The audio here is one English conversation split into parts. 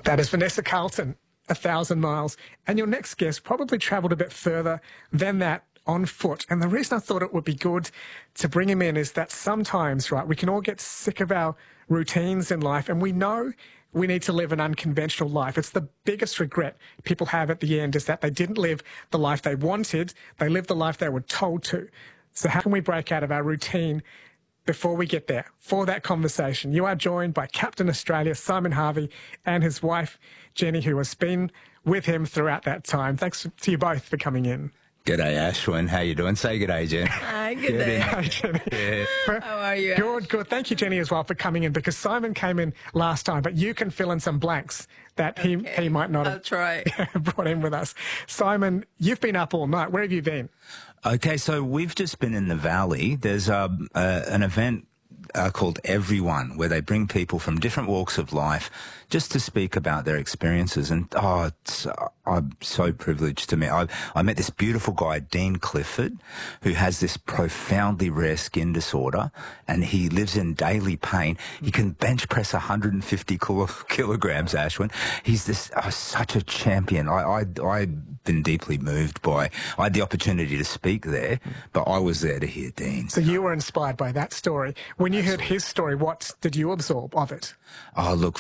That is Vanessa Carlton, 1,000 miles. And your next guest probably travelled a bit further than that on foot. And the reason I thought it would be good to bring him in is that sometimes, right, we can all get sick of our routines in life, and we know we need to live an unconventional life. It's the biggest regret people have at the end, is that they didn't live the life they wanted. They lived the life they were told to. So how can we break out of our routine before we get there? For that conversation, you are joined by Captain Australia Simon Harvey and his wife Jenny, who has been with him throughout that time. Thanks to you both for coming in. G'day, Ashwin. How you doing? Say g'day, Jen. Hi, good day. Hi, Jenny. Yeah. How are you? Good, good. Thank you, Jenny, as well, for coming in, because Simon came in last time, but you can fill in some blanks that he might not I'll have try. brought in with us. Simon, you've been up all night. Where have you been? Okay, so we've just been in the valley. There's an event called Everyone, where they bring people from different walks of life just to speak about their experiences. And I'm so privileged to meet. I met this beautiful guy, Dean Clifford, who has this profoundly rare skin disorder, and he lives in daily pain. He can bench press 150 kilograms, Ashwin. He's this such a champion. I've been deeply moved by. I had the opportunity to speak there, but I was there to hear Dean. So you were inspired by that story. When you heard his story, what did you absorb of it? Oh, look,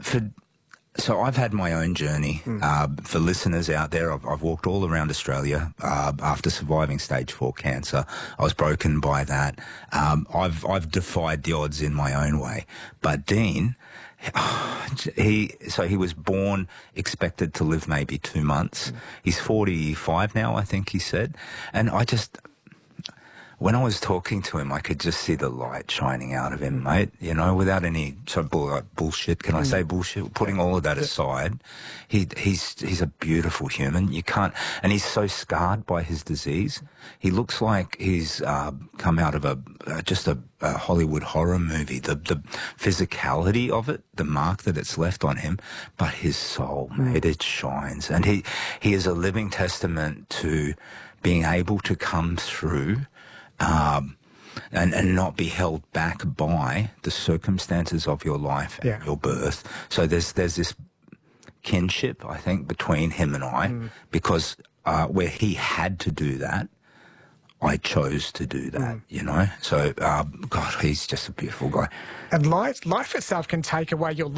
so I've had my own journey. For listeners out there, I've walked all around Australia after surviving stage 4 cancer. I was broken by that. I've defied the odds in my own way. But Dean, he was born expected to live maybe 2 months. He's 45 now, I think he said. And when I was talking to him, I could just see the light shining out of him, mate, you know, without any bullshit. Can I say bullshit? Putting all of that aside, he's a beautiful human. You can't, and he's so scarred by his disease. He looks like he's come out of just a Hollywood horror movie. The physicality of it, the mark that it's left on him, but his soul, mate, it shines. And he is a living testament to being able to come through and not be held back by the circumstances of your life and your birth. So there's this kinship, I think, between him and I, because where he had to do that, I chose to do that, you know. So, God, he's just a beautiful guy. And life itself can take away your